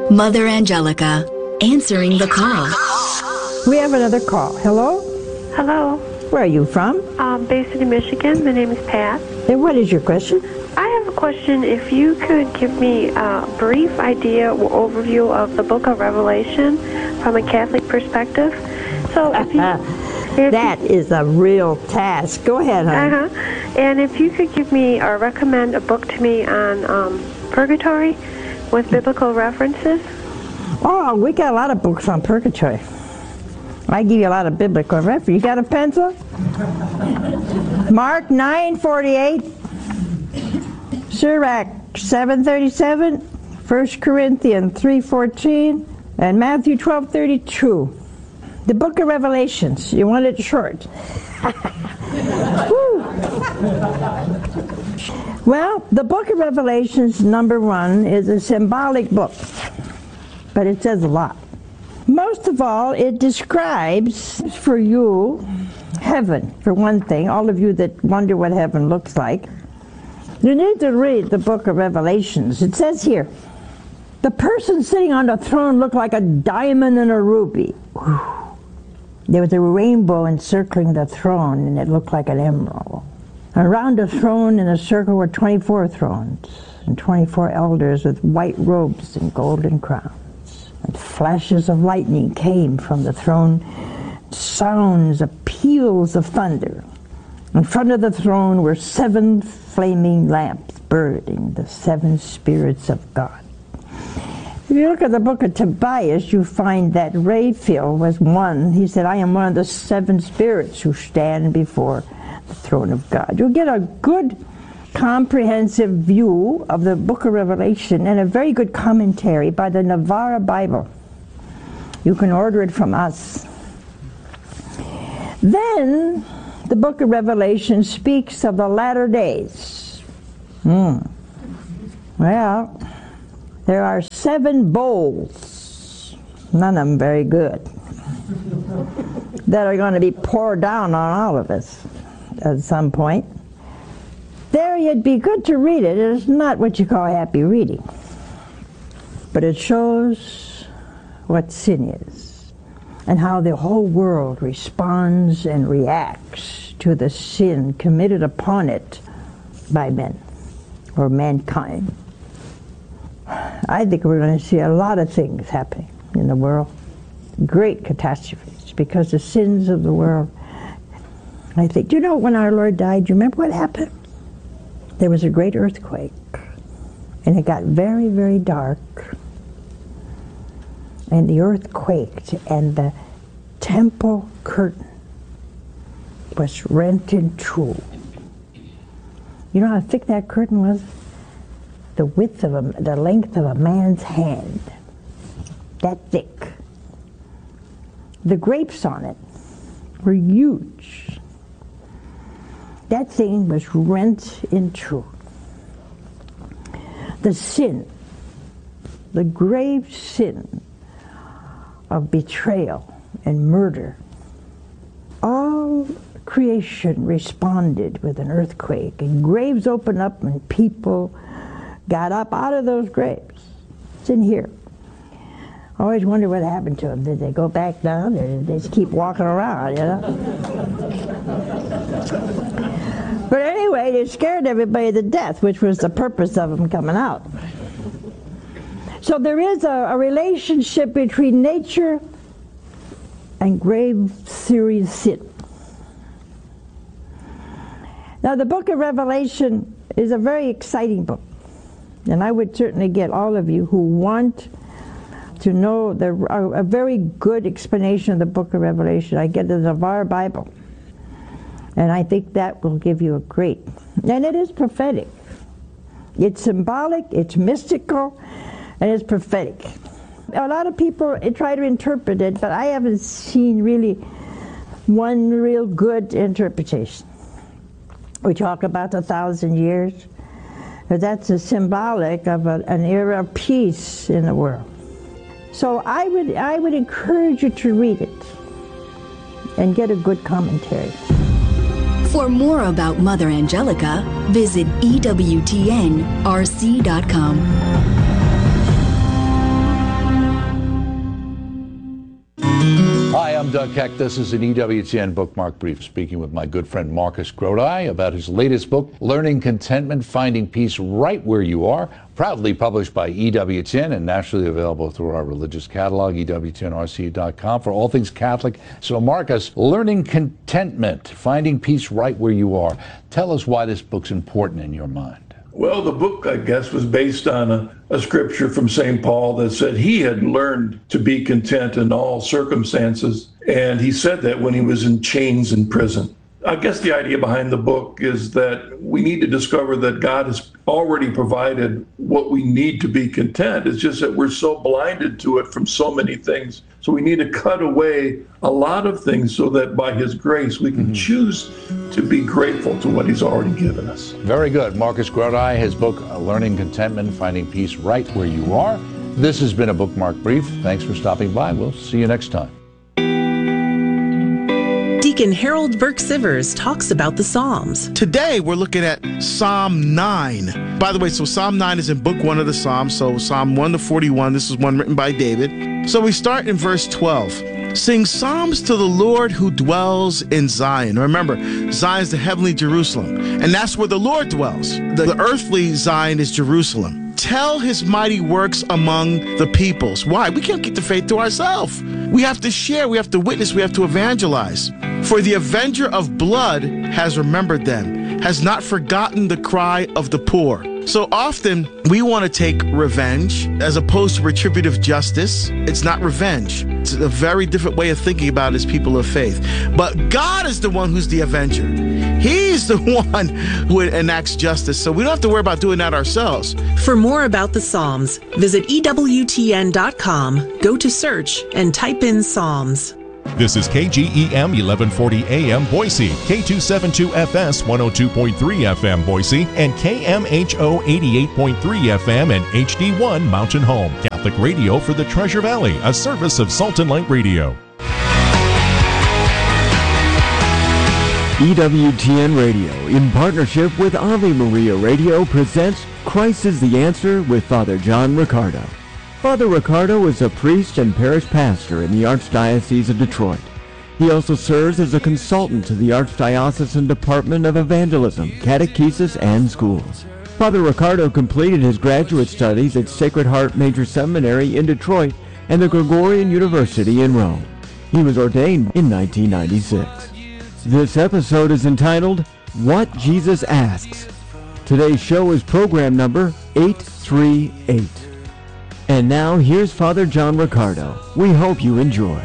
Mother Angelica, answering the call. We have another call. Hello? Hello. Where are you from? Bay City, Michigan. My name is Pat. And what is your question? I have a question. If you could give me a brief idea or overview of the Book of Revelation from a Catholic perspective. So, that is a real task. Go ahead, honey. And if you could give me or recommend a book to me on purgatory with biblical references. Oh, we got a lot of books on purgatory. I give you a lot of biblical reference. You got a pencil? Mark 9:48, Sirach 7:37, 1 Corinthians 3:14, and Matthew 12:32. The Book of Revelations. You want it short. Well, the Book of Revelations, number one, is a symbolic book, but it says a lot. Most of all, it describes for you heaven, for one thing. All of you that wonder what heaven looks like, you need to read the Book of Revelations. It says here, the person sitting on the throne looked like a diamond and a ruby. There was a rainbow encircling the throne, and it looked like an emerald. Around the throne in a circle were 24 thrones, and 24 elders with white robes and golden crowns. And flashes of lightning came from the throne, sounds of peals of thunder. In front of the throne were 7 flaming lamps burning, the 7 spirits of God. If you look at the book of Tobias, you find that Raphael was one. He said, I am one of the 7 spirits who stand before the throne of God. You'll get a good comprehensive view of the book of Revelation and a very good commentary by the Navarra Bible. You can order it from us. Then the book of Revelation speaks of the latter days. Well, there are 7 bowls, none of them very good, that are going to be poured down on all of us at some point. There, it'd be good to read it. It's not what you call happy reading, but it shows what sin is and how the whole world responds and reacts to the sin committed upon it by men or mankind. I think we're going to see a lot of things happening in the world, great catastrophes because the sins of the world. I think, do you know when our Lord died, do you remember what happened? There was a great earthquake, and it got very, very dark, and the earth quaked, and the temple curtain was rent in two. You know how thick that curtain was? The width of the length of a man's hand, that thick. The grapes on it were huge. That thing was rent in two. The sin, the grave sin of betrayal and murder, all creation responded with an earthquake, and graves opened up and people got up out of those graves. It's in here. I always wonder what happened to them. Did they go back down, or did they just keep walking around, you know? But anyway, they scared everybody to death, which was the purpose of them coming out. So there is a relationship between nature and grave, serious sin. Now, the book of Revelation is a very exciting book. And I would certainly get all of you who want to know a very good explanation of the book of Revelation. I get the Navarre Bible. And I think that will give you a great, and it is prophetic. It's symbolic, it's mystical, and it's prophetic. A lot of people try to interpret it, but I haven't seen really one real good interpretation. We talk about 1,000 years, but that's a symbolic of an era of peace in the world. So I would encourage you to read it and get a good commentary. For more about Mother Angelica, visit EWTNRC.com. Doug Heck. This is an EWTN Bookmark Brief, speaking with my good friend Marcus Grodi about his latest book, Learning Contentment, Finding Peace Right Where You Are, proudly published by EWTN and nationally available through our religious catalog, EWTNRC.com, for all things Catholic. So Marcus, Learning Contentment, Finding Peace Right Where You Are. Tell us why this book's important in your mind. Well, the book, I guess, was based on a scripture from St. Paul that said he had learned to be content in all circumstances. And he said that when he was in chains in prison. I guess the idea behind the book is that we need to discover that God has already provided what we need to be content. It's just that we're so blinded to it from so many things. So we need to cut away a lot of things so that by his grace we can choose to be grateful to what he's already given us. Very good. Marcus Grodi, his book, Learning Contentment, Finding Peace Right Where You Are. This has been a Bookmark Brief. Thanks for stopping by. We'll see you next time. Deacon Harold Burke-Sivers talks about the Psalms. Today, we're looking at Psalm 9. By the way, so Psalm 9 is in book 1 of the Psalms, so Psalm 1 to 41, this is one written by David. So we start in verse 12. Sing psalms to the Lord who dwells in Zion. Remember, Zion is the heavenly Jerusalem, and that's where the Lord dwells. The earthly Zion is Jerusalem. Tell his mighty works among the peoples. Why? We can't keep the faith to ourselves. We have to share, we have to witness, we have to evangelize. For the avenger of blood has remembered them, has not forgotten the cry of the poor. So often we want to take revenge as opposed to retributive justice. It's not revenge. It's a very different way of thinking about it as people of faith. But God is the one who's the avenger. He's the one who enacts justice. So we don't have to worry about doing that ourselves. For more about the Psalms, visit EWTN.com, go to search, and type in Psalms. This is KGEM 1140 AM Boise, K272FS 102.3 FM Boise, and KMHO 88.3 FM and HD1 Mountain Home. Catholic radio for the Treasure Valley, a service of Salt and Light Radio. EWTN Radio, in partnership with Ave Maria Radio, presents Christ is the Answer with Father John Riccardo. Father Riccardo is a priest and parish pastor in the Archdiocese of Detroit. He also serves as a consultant to the Archdiocesan Department of Evangelism, Catechesis, and Schools. Father Riccardo completed his graduate studies at Sacred Heart Major Seminary in Detroit and the Gregorian University in Rome. He was ordained in 1996. This episode is entitled, What Jesus Asks. Today's show is program number 838. And now, here's Father John Riccardo. We hope you enjoy.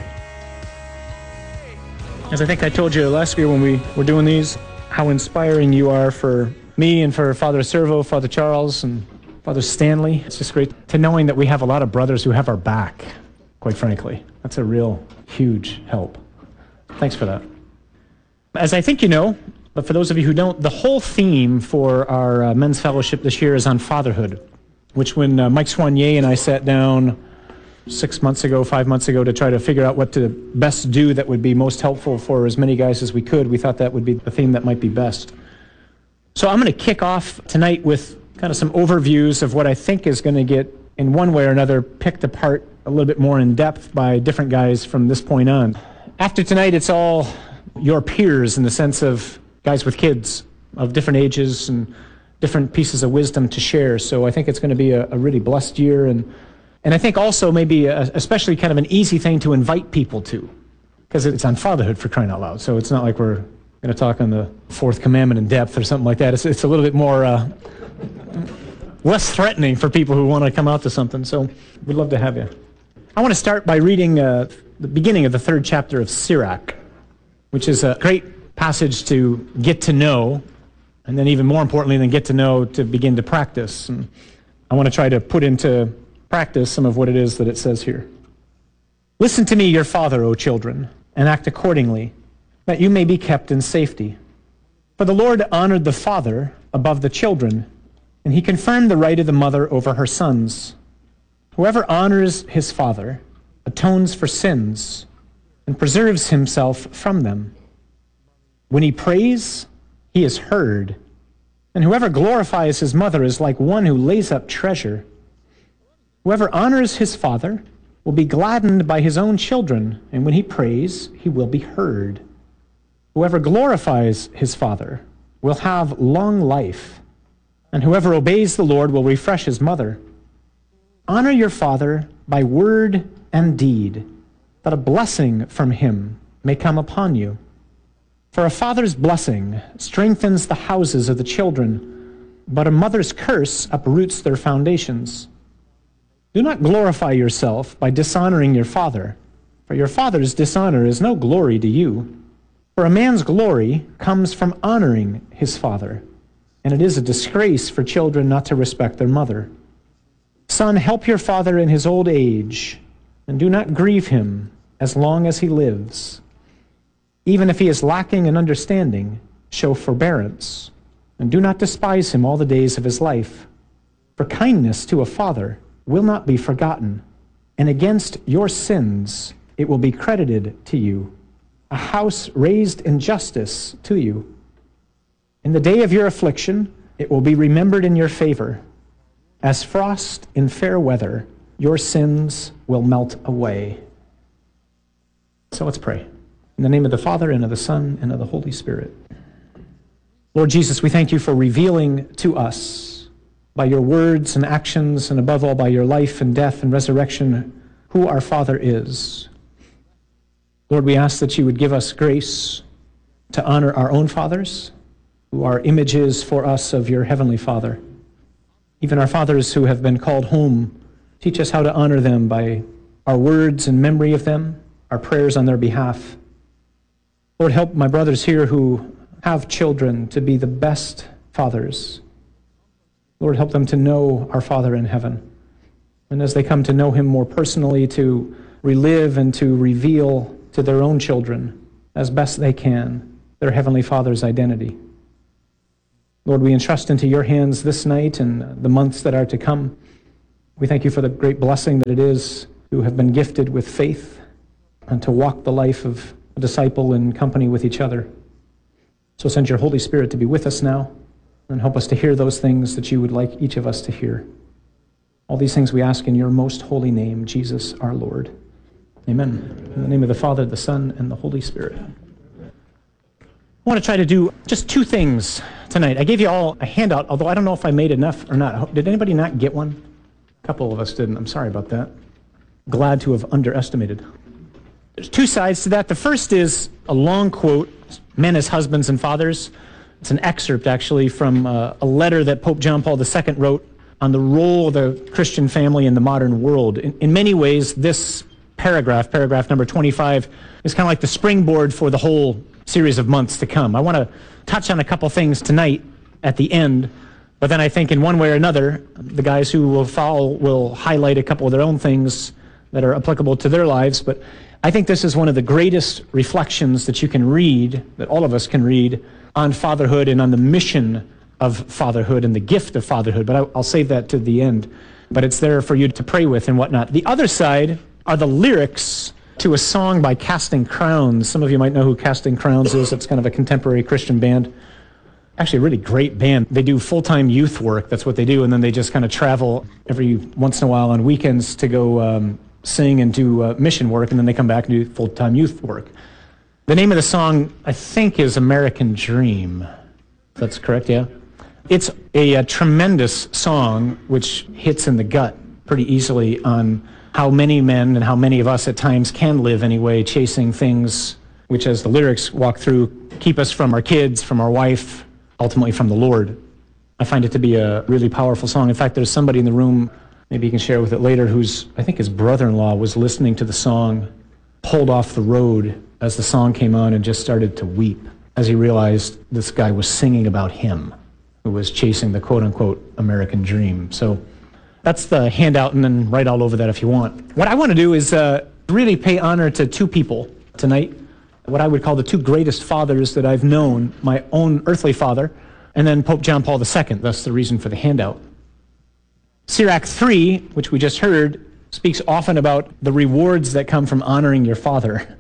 As I think I told you last year when we were doing these, how inspiring you are for me and for Father Servo, Father Charles, and Father Stanley. It's just great to knowing that we have a lot of brothers who have our back, quite frankly. That's a real huge help. Thanks for that. As I think you know, but for those of you who don't, the whole theme for our men's fellowship this year is on fatherhood, which when Mike Soignier and I sat down 5 months ago to try to figure out what to best do that would be most helpful for as many guys as we could, we thought that would be the theme that might be best. So I'm going to kick off tonight with kind of some overviews of what I think is going to get, in one way or another, picked apart a little bit more in depth by different guys from this point on. After tonight, it's all your peers in the sense of guys with kids of different ages and different pieces of wisdom to share. So I think it's going to be a really blessed year, and I think also maybe especially kind of an easy thing to invite people to, because it's on fatherhood, for crying out loud. So it's not like we're going to talk on the fourth commandment in depth or something like that. It's a little bit more less threatening for people who want to come out to something. So we'd love to have you. I want to start by reading the beginning of the 3rd chapter of Sirach, which is a great passage to get to know, and then even more importantly than get to know, to begin to practice. And I want to try to put into practice some of what it is that it says here. Listen to me, your father, O children, and act accordingly, that you may be kept in safety. For the Lord honored the father above the children, and he confirmed the right of the mother over her sons. Whoever honors his father atones for sins and preserves himself from them. When he prays, he is heard, and whoever glorifies his mother is like one who lays up treasure. Whoever honors his father will be gladdened by his own children, and when he prays, he will be heard. Whoever glorifies his father will have long life, and whoever obeys the Lord will refresh his mother. Honor your father by word and deed, that a blessing from him may come upon you. For a father's blessing strengthens the houses of the children, but a mother's curse uproots their foundations. Do not glorify yourself by dishonoring your father, for your father's dishonor is no glory to you. For a man's glory comes from honoring his father, and it is a disgrace for children not to respect their mother. Son, help your father in his old age, and do not grieve him as long as he lives. Even if he is lacking in understanding, show forbearance, and do not despise him all the days of his life. For kindness to a father will not be forgotten, and against your sins it will be credited to you, a house raised in justice to you. In the day of your affliction it will be remembered in your favor. As frost in fair weather, your sins will melt away. So let's pray. In the name of the Father, and of the Son, and of the Holy Spirit. Lord Jesus, we thank you for revealing to us by your words and actions, and above all by your life and death and resurrection, who our Father is. Lord, we ask that you would give us grace to honor our own fathers, who are images for us of your heavenly Father. Even our fathers who have been called home, teach us how to honor them by our words in memory of them, our prayers on their behalf. Lord, help my brothers here who have children to be the best fathers. Lord, help them to know our Father in heaven. And as they come to know him more personally, to relive and to reveal to their own children, as best they can, their Heavenly Father's identity. Lord, we entrust into your hands this night and the months that are to come. We thank you for the great blessing that it is to have been gifted with faith and to walk the life of a disciple in company with each other. So send your Holy Spirit to be with us now, and help us to hear those things that you would like each of us to hear. All these things we ask in your most holy name, Jesus our Lord. Amen. In the name of the Father, the Son, and the Holy Spirit. I want to try to do just two things tonight. I gave you all a handout, although I don't know if I made enough or not. Did anybody not get one? A couple of us didn't. I'm sorry about that. Glad to have underestimated. There's two sides to that. The first is a long quote, men as husbands and fathers. It's an excerpt, actually, from a letter that Pope John Paul II wrote on the role of the Christian family in the modern world. In many ways, this paragraph number 25, is kind of like the springboard for the whole series of months to come. I want to touch on a couple things tonight at the end, but then I think in one way or another, the guys who will follow will highlight a couple of their own things that are applicable to their lives. But I think this is one of the greatest reflections that you can read, that all of us can read, on fatherhood and on the mission of fatherhood and the gift of fatherhood. But I'll save that to the end. But it's there for you to pray with and whatnot. The other side are the lyrics to a song by Casting Crowns. Some of you might know who Casting Crowns is. It's kind of a contemporary Christian band. Actually a really great band. They do full-time youth work. That's what they do. And then they just kind of travel every once in a while on weekends to go sing and do mission work. And then they come back and do full-time youth work. The name of the song, I think, is American Dream. That's correct, yeah? It's a tremendous song which hits in the gut pretty easily on how many men and how many of us at times can live anyway, chasing things which, as the lyrics walk through, keep us from our kids, from our wife, ultimately from the Lord. I find it to be a really powerful song. In fact, there's somebody in the room, maybe you can share with it later, who's, I think his brother-in-law was listening to the song, pulled off the road as the song came on and just started to weep as he realized this guy was singing about him, who was chasing the quote-unquote American dream. So that's the handout, and then write all over that if you want. What I want to do is really pay honor to two people tonight, what I would call the two greatest fathers that I've known, my own earthly father, and then Pope John Paul II. That's the reason for the handout. Sirach 3, which we just heard, speaks often about the rewards that come from honoring your father.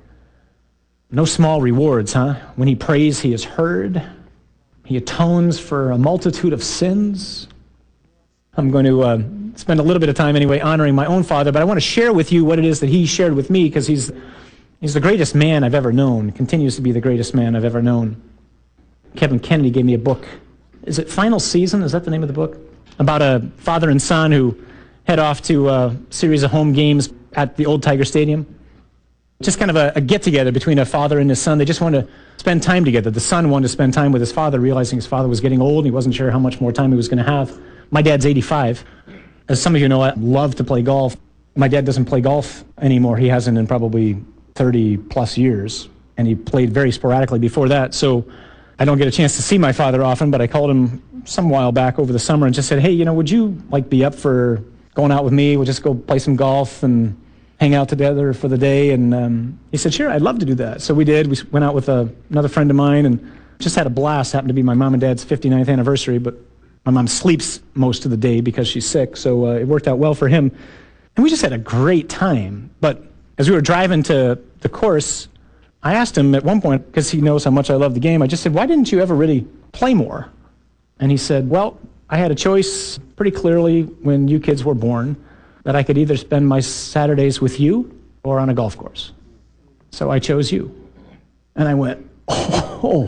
No small rewards, huh? When he prays, he is heard. He atones for a multitude of sins. I'm going to spend a little bit of time anyway honoring my own father, but I want to share with you what it is that he shared with me, because he's the greatest man I've ever known, continues to be the greatest man I've ever known. Kevin Kennedy gave me a book. Is it Final Season? Is that the name of the book? About a father and son who head off to a series of home games at the old Tiger Stadium. Just kind of a get-together between a father and his son. They just wanted to spend time together. The son wanted to spend time with his father, realizing his father was getting old and he wasn't sure how much more time he was going to have. My dad's 85. As some of you know, I love to play golf. My dad doesn't play golf anymore. He hasn't in probably 30-plus years, and he played very sporadically before that. So I don't get a chance to see my father often, but I called him some while back over the summer and just said, hey, would you be up for going out with me? We'll just go play some golf and hang out together for the day. And he said, sure, I'd love to do that. So we did. We went out with another friend of mine and just had a blast. Happened to be my mom and dad's 59th anniversary, but my mom sleeps most of the day because she's sick, so it worked out well for him. And we just had a great time. But as we were driving to the course, I asked him at one point, because he knows how much I love the game, I just said, why didn't you ever really play more? And he said, well, I had a choice pretty clearly when you kids were born, that I could either spend my Saturdays with you or on a golf course. So I chose you. And I went, oh.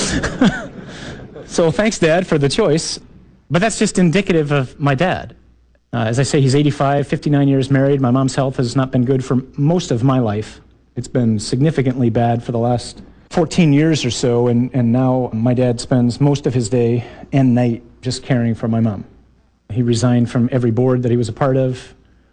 So thanks, Dad, for the choice. But that's just indicative of my dad. As I say, he's 85, 59 years married. My mom's health has not been good for most of my life. It's been significantly bad for the last 14 years or so, and now my dad spends most of his day and night just caring for my mom. He resigned from every board that he was a part of.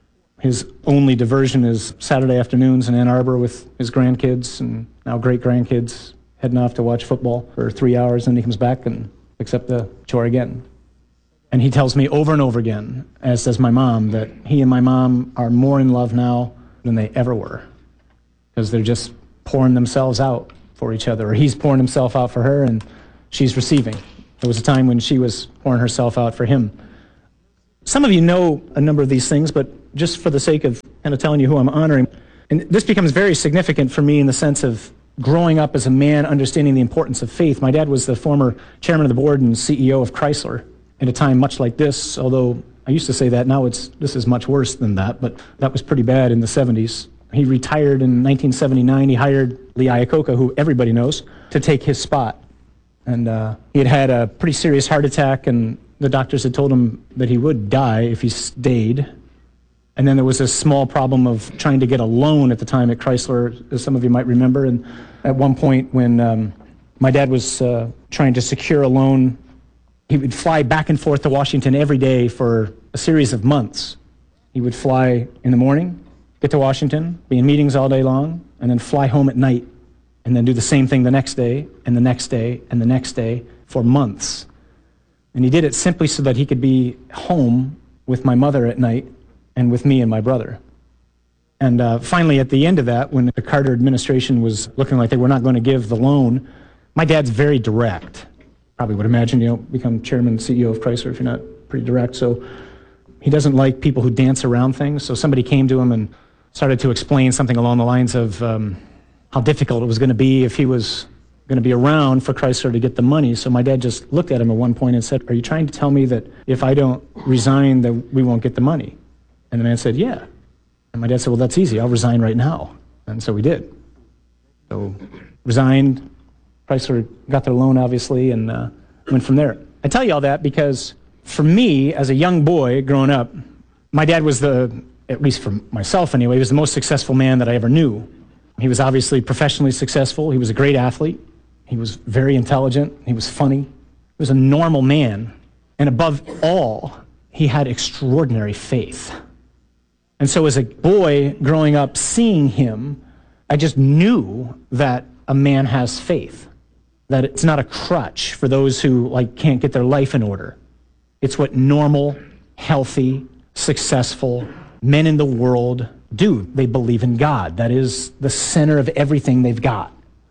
His only diversion is Saturday afternoons in Ann Arbor with his grandkids and now great-grandkids, heading off to watch football for 3 hours, and he comes back and picks up the chore again. And he tells me over and over again, as does my mom, that he and my mom are more in love now than they ever were, because they're just pouring themselves out for each other, or he's pouring himself out for her and she's receiving. There was a time when she was pouring herself out for him. Some of you know a number of these things, but just for the sake of kind of telling you who I'm honoring, and this becomes very significant for me in the sense of growing up as a man, understanding the importance of faith. My dad was the former chairman of the board and CEO of Chrysler at a time much like this, although I used to say that, now this is much worse than that, but that was pretty bad in the 70s. He retired in 1979. He hired Lee Iacocca, who everybody knows, to take his spot. And he had had a pretty serious heart attack, and the doctors had told him that he would die if he stayed. And then there was a small problem of trying to get a loan at the time at Chrysler, as some of you might remember. And at one point when my dad was trying to secure a loan, he would fly back and forth to Washington every day for a series of months. He would fly in the morning, get to Washington, be in meetings all day long, and then fly home at night, and then do the same thing the next day, and the next day, and the next day for months. And he did it simply so that he could be home with my mother at night and with me and my brother. And finally, at the end of that, when the Carter administration was looking like they were not going to give the loan, my dad's very direct. Probably would imagine you don't become chairman and CEO of Chrysler if you're not pretty direct. So he doesn't like people who dance around things. So somebody came to him and started to explain something along the lines of how difficult it was going to be if he was going to be around for Chrysler to get the money. So my dad just looked at him at one point and said, are you trying to tell me that if I don't resign that we won't get the money? And the man said, yeah. And my dad said, well, that's easy. I'll resign right now. And so we did. So resigned. Chrysler got their loan, obviously, and went from there. I tell you all that because for me, as a young boy growing up, my dad was at least for myself anyway, he was the most successful man that I ever knew. He was obviously professionally successful. He was a great athlete. He was very intelligent. He was funny. He was a normal man. And above all, he had extraordinary faith. And so as a boy growing up seeing him, I just knew that a man has faith, that it's not a crutch for those who can't get their life in order. It's what normal, healthy, successful men in the world do. They believe in God. That is the center of everything they've got.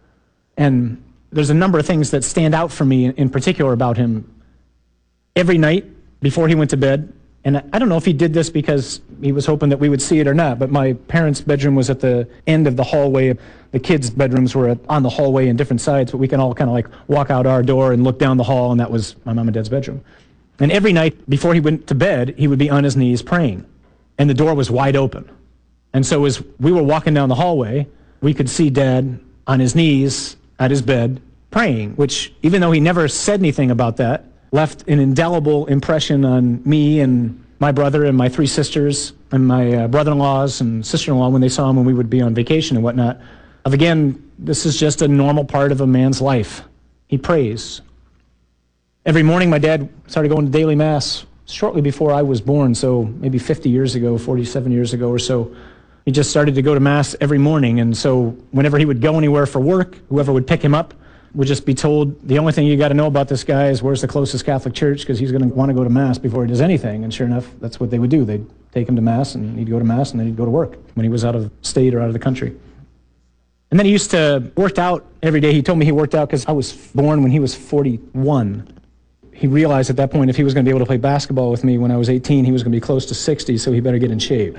And there's a number of things that stand out for me in particular about him. Every night before he went to bed, and I don't know if he did this because he was hoping that we would see it or not, but my parents' bedroom was at the end of the hallway. The kids' bedrooms were on the hallway in different sides, but we can all kind of walk out our door and look down the hall, and that was my mom and dad's bedroom. And every night before he went to bed, he would be on his knees praying. And the door was wide open. And so as we were walking down the hallway, we could see Dad on his knees at his bed praying, which, even though he never said anything about that, left an indelible impression on me and my brother and my 3 sisters and my brother-in-laws and sister-in-law when they saw him when we would be on vacation and whatnot. Again, this is just a normal part of a man's life. He prays. Every morning my dad started going to daily mass shortly before I was born, so maybe 50 years ago, 47 years ago or so. He just started to go to mass every morning, and so whenever he would go anywhere for work, whoever would pick him up would just be told, the only thing you got to know about this guy is where's the closest Catholic church, because he's going to want to go to mass before he does anything. And sure enough, that's what they would do. They'd take him to mass, and he'd go to mass, and then he'd go to work when he was out of state or out of the country. And then he used to work out every day. He told me he worked out because I was born when he was 41. He realized at that point if he was going to be able to play basketball with me when I was 18, he was going to be close to 60, so he better get in shape.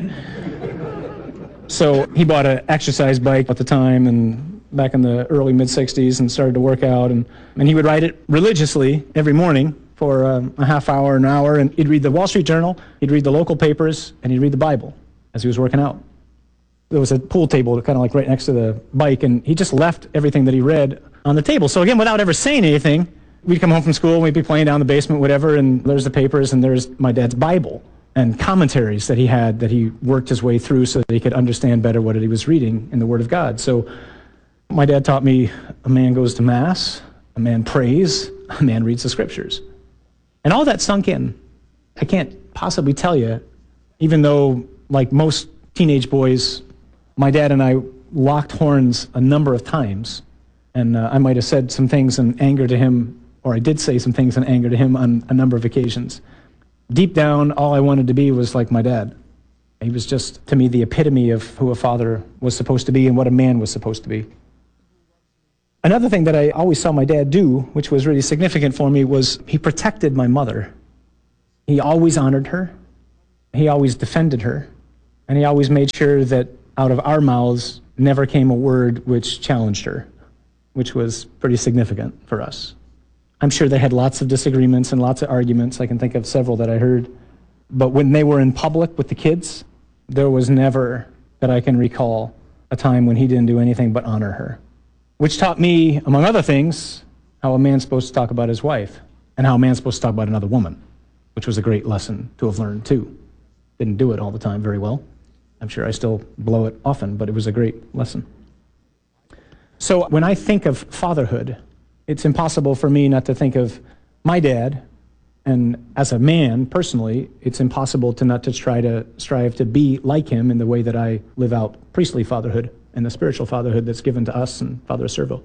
So he bought an exercise bike at the time, and back in the early mid-60s, and started to work out, and he would ride it religiously every morning for a half hour, an hour, and he'd read the Wall Street Journal, he'd read the local papers, and he'd read the Bible as he was working out. There was a pool table kind of like right next to the bike, and he just left everything that he read on the table. So again, without ever saying anything, we'd come home from school, we'd be playing down in the basement, whatever, and there's the papers, and there's my dad's Bible and commentaries that he had that he worked his way through so that he could understand better what he was reading in the Word of God. So my dad taught me a man goes to Mass, a man prays, a man reads the Scriptures. And all that sunk in. I can't possibly tell you, even though, like most teenage boys, my dad and I locked horns a number of times, and I might have said some things in anger to him, or I did say some things in anger to him on a number of occasions. Deep down, all I wanted to be was like my dad. He was just, to me, the epitome of who a father was supposed to be and what a man was supposed to be. Another thing that I always saw my dad do, which was really significant for me, was he protected my mother. He always honored her. He always defended her. And he always made sure that out of our mouths never came a word which challenged her, which was pretty significant for us. I'm sure they had lots of disagreements and lots of arguments. I can think of several that I heard. But when they were in public with the kids, there was never, that I can recall, a time when he didn't do anything but honor her. Which taught me, among other things, how a man's supposed to talk about his wife and how a man's supposed to talk about another woman, which was a great lesson to have learned too. Didn't do it all the time very well. I'm sure I still blow it often, but it was a great lesson. So when I think of fatherhood, it's impossible for me not to think of my dad, and as a man, personally, it's impossible to not to strive to be like him in the way that I live out priestly fatherhood and the spiritual fatherhood that's given to us and Father Servo.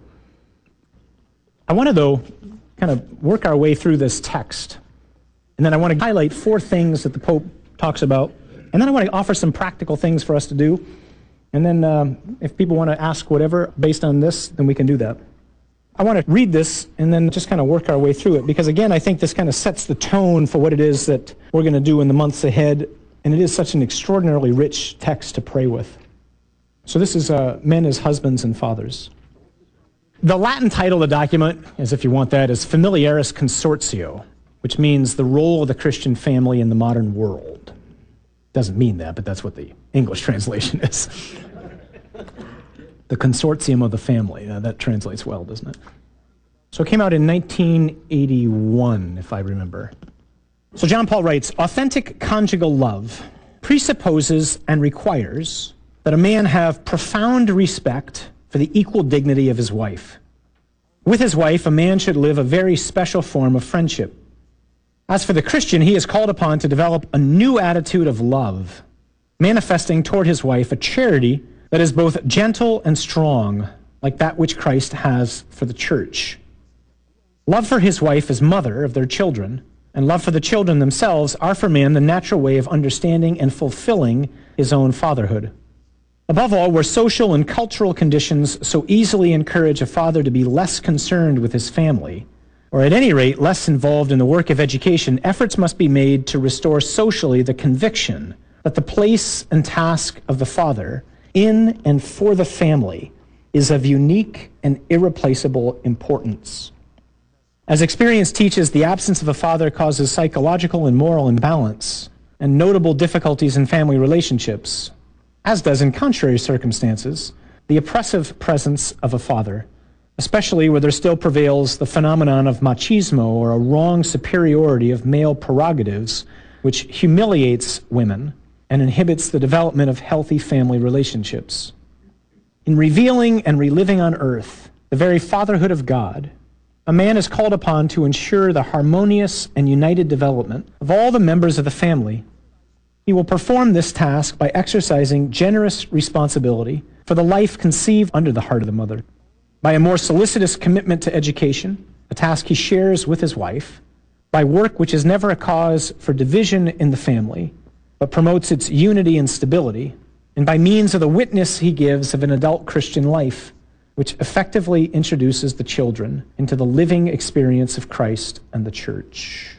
I want to, though, kind of work our way through this text, and then I want to highlight 4 things that the Pope talks about, and then I want to offer some practical things for us to do, and then if people want to ask whatever based on this, then we can do that. I want to read this and then just kind of work our way through it, because again, I think this kind of sets the tone for what it is that we're going to do in the months ahead, and it is such an extraordinarily rich text to pray with. So this is Men as Husbands and Fathers. The Latin title of the document, as if you want that, is Familiaris Consortio, which means the role of the Christian family in the modern world. Doesn't mean that, but that's what the English translation is. The consortium of the family. That translates well, doesn't it? So it came out in 1981, if I remember. So John Paul writes, authentic conjugal love presupposes and requires that a man have profound respect for the equal dignity of his wife. With his wife, a man should live a very special form of friendship. As for the Christian, he is called upon to develop a new attitude of love, manifesting toward his wife a charity that is both gentle and strong, like that which Christ has for the church. Love for his wife as mother of their children, and love for the children themselves are for man the natural way of understanding and fulfilling his own fatherhood. Above all, where social and cultural conditions so easily encourage a father to be less concerned with his family, or at any rate less involved in the work of education, efforts must be made to restore socially the conviction that the place and task of the father in and for the family is of unique and irreplaceable importance. As experience teaches, the absence of a father causes psychological and moral imbalance and notable difficulties in family relationships, as does, in contrary circumstances, the oppressive presence of a father, especially where there still prevails the phenomenon of machismo, or a wrong superiority of male prerogatives, which humiliates women and inhibits the development of healthy family relationships. In revealing and reliving on earth the very fatherhood of God, a man is called upon to ensure the harmonious and united development of all the members of the family. He will perform this task by exercising generous responsibility for the life conceived under the heart of the mother, by a more solicitous commitment to education, a task he shares with his wife, by work which is never a cause for division in the family, but promotes its unity and stability, and by means of the witness he gives of an adult Christian life, which effectively introduces the children into the living experience of Christ and the church.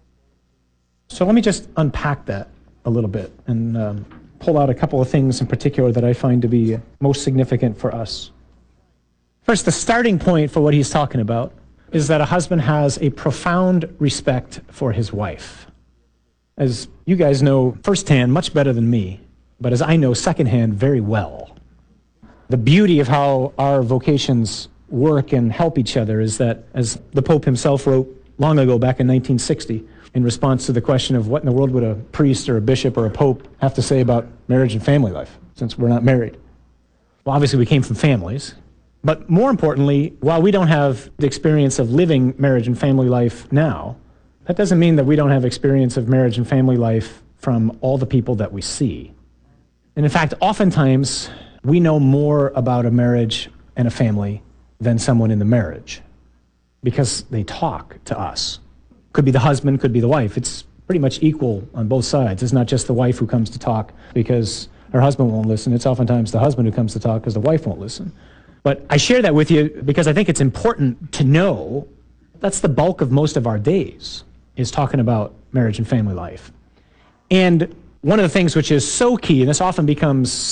So let me just unpack that a little bit and pull out a couple of things in particular that I find to be most significant for us. First, the starting point for what he's talking about is that a husband has a profound respect for his wife. As you guys know firsthand, much better than me, but as I know secondhand very well, the beauty of how our vocations work and help each other is that, as the Pope himself wrote long ago, back in 1960, in response to the question of what in the world would a priest or a bishop or a pope have to say about marriage and family life, since we're not married. Well, obviously we came from families, but more importantly, while we don't have the experience of living marriage and family life now, that doesn't mean that we don't have experience of marriage and family life from all the people that we see. And in fact, oftentimes, we know more about a marriage and a family than someone in the marriage, because they talk to us. Could be the husband, could be the wife. It's pretty much equal on both sides. It's not just the wife who comes to talk because her husband won't listen. It's oftentimes the husband who comes to talk because the wife won't listen. But I share that with you because I think it's important to know that's the bulk of most of our days, is talking about marriage and family life. And one of the things which is so key, and this often becomes